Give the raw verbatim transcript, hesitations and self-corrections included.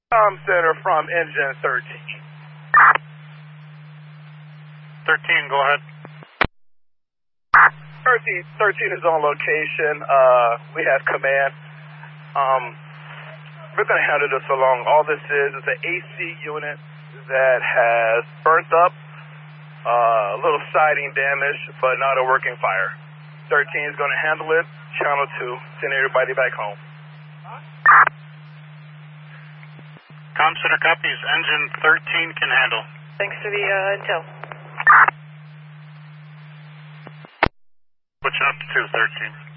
Com Center from engine thirteen. thirteen, go ahead. thirteen, thirteen is on location. Uh, we have command. Um, we're going to handle this along. All this is is an A C unit that has burnt up, uh, a little siding damage, but not a working fire. thirteen is going to handle it. Channel two, send everybody back home. Com Center copies. Engine thirteen can handle. Thanks for the uh, intel. Switching up to two thirteen.